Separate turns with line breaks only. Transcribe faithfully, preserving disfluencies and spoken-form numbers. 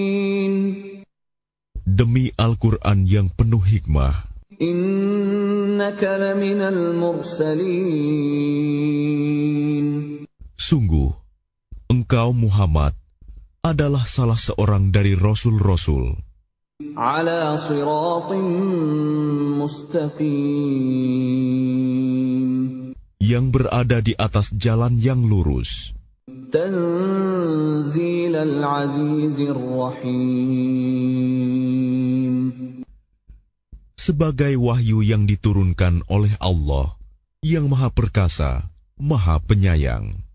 Demi Al-Quran yang penuh hikmah,
Innaka laminal mursalin.
Sungguh, engkau Muhammad adalah salah seorang dari Rasul-Rasul
Ala siratin mustaqim.
yang berada di atas jalan yang lurus.
Tanzilal azizir rahim.
Sebagai wahyu yang diturunkan oleh Allah yang Maha Perkasa, Maha Penyayang.